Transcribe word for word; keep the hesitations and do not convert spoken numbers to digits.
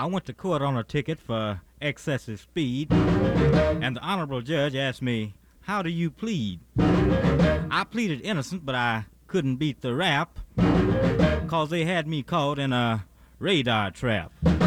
I went to court on a ticket for excessive speed, and the honorable judge asked me, how do you plead? I pleaded innocent, but I couldn't beat the rap, cause they had me caught in a radar trap.